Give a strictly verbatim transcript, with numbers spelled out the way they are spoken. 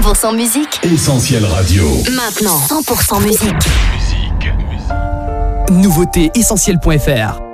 pour cent musique. Essentiel Radio. Maintenant, cent pour cent musique. Musique. Nouveauté essentiel point f r.